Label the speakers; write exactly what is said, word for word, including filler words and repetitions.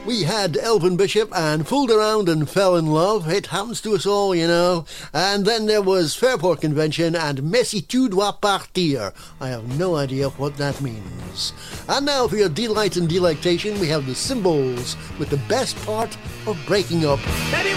Speaker 1: We had Elvin Bishop and Fooled Around and Fell in Love. It happens to us all, you know. And then there was Fairport Convention and Mais si tu dois partir. I have no idea what that means. And now for your delight and delectation, we have the Symbols with the best part of breaking up.